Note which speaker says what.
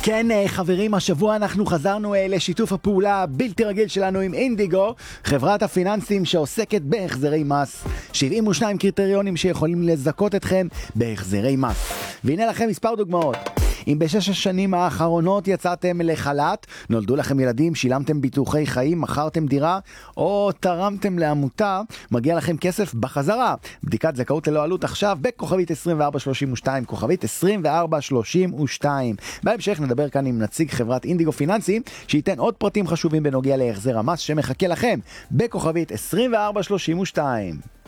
Speaker 1: כן, חברים, השבוע אנחנו חזרנו לשיתוף הפעולה הבלתי רגיל שלנו עם אינדיגו, חברת הפיננסים שעוסקת בהחזרי מס. 72 קריטריונים שיכולים לזכות אתכם בהחזרי מס. והנה לכם מספר דוגמאות. אם בשש השנים האחרונות יצאתם לחל"ת, נולדו לכם ילדים, שילמתם ביטוחי חיים, מכרתם דירה, או תרמתם לעמותה, מגיע לכם כסף בחזרה. בדיקת זכאות ללא עלות עכשיו בכוכבית 2432, כוכבית 2432. בהמשך נדבר כאן עם נציג חברת אינדיגו פיננסים, שייתן עוד פרטים חשובים בנוגע להחזר המס שמחכה לכם בכוכבית 2432.